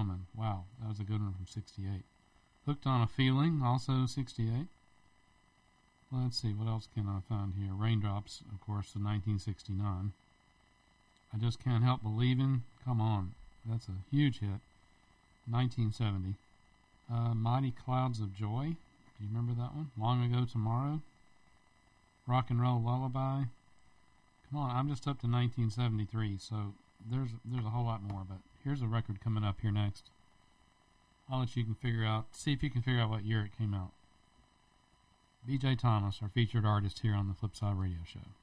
Woman. Wow, that was a good one from 68. Hooked on a Feeling, also 68. Let's see, what else can I find here? Raindrops, of course, in 1969. I Just Can't Help Believing, come on, that's a huge hit. 1970. Mighty Clouds of Joy, do you remember that one? Long Ago Tomorrow. Rock and Roll Lullaby. Come on, I'm just up to 1973, so there's a whole lot more, but here's a record coming up here next. I'll let you see if you can figure out what year it came out. B.J. Thomas, our featured artist here on the Flipside Radio Show.